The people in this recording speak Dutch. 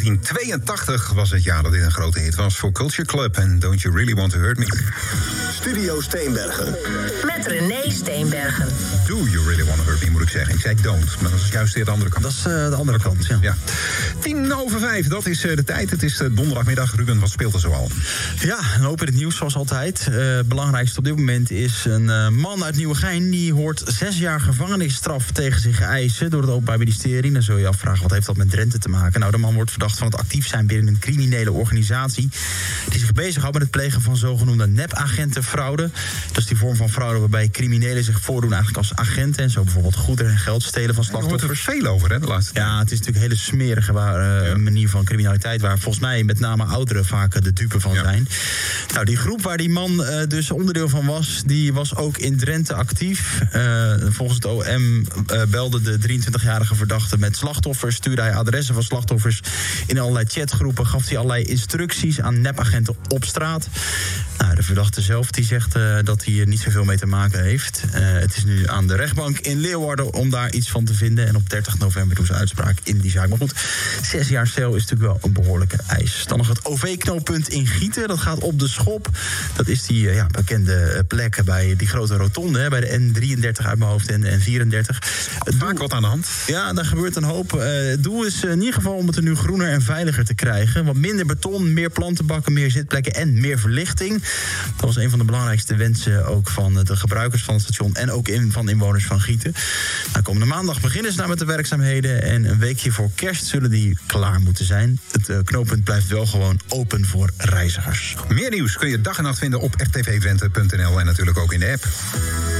1982 was het jaar dat dit een grote hit was voor Culture Club en Don't You Really Want To Hurt Me. Studio Steenbergen. Met René Steenbergen. Do You Really Want To Hurt Me, moet ik zeggen. Ik zei don't, maar dat is juist weer de andere kant. Dat is de andere kant, ja. 5:10, dat is de tijd. Het is donderdagmiddag. Ruben, wat speelt er zoal? Ja, een hoop in het nieuws zoals altijd. Het belangrijkste op dit moment is een man uit Nieuwegein. Die hoort 6 jaar gevangenisstraf tegen zich eisen door het Openbaar Ministerie. Dan zul je je afvragen, wat heeft dat met Drenthe te maken? Nou, de man wordt verdacht van het actief zijn binnen een criminele organisatie die zich bezighoudt met het plegen van zogenoemde nepagentenfraude. Dat is die vorm van fraude waarbij criminelen zich voordoen eigenlijk als agenten en zo bijvoorbeeld goederen en geld stelen van slachtoffers. Er wordt er veel over, hè, de laatste tijd. Ja, het is natuurlijk een hele smerige manier van criminaliteit waar volgens mij met name ouderen vaak de dupe van zijn. Nou, die groep waar die man dus onderdeel van was, die was ook in Drenthe actief. Volgens het OM belde de 23-jarige verdachte met slachtoffers, stuurde hij adressen van slachtoffers in allerlei chatgroepen, gaf hij allerlei instructies aan nepagenten op straat. Nou, de verdachte zelf die zegt dat hij er niet zoveel mee te maken heeft. Het is nu aan de rechtbank in Leeuwarden om daar iets van te vinden. En op 30 november doen ze uitspraak in die zaak. Maar goed, 6 jaar cel is natuurlijk wel een behoorlijke eis. Dan nog het OV-knooppunt in Gieten. Dat gaat op de Schop. Dat is die bekende plek bij die grote rotonde. Bij de N33 uit mijn hoofd en N34. Vaak wat aan de hand. Ja, daar gebeurt een hoop. Het doel is in ieder geval om het er nu groener en veiliger te krijgen. Wat minder beton, meer plantenbakken, meer zitplekken en meer verlichting. Dat was een van de belangrijkste wensen ook van de gebruikers van het station en ook van inwoners van Gieten. Nou, komende maandag beginnen ze daar met de werkzaamheden en een weekje voor kerst zullen die klaar moeten zijn. Het knooppunt blijft wel gewoon open voor reizigers. Meer nieuws kun je dag en nacht vinden op rtvdrenthe.nl en natuurlijk ook in de app.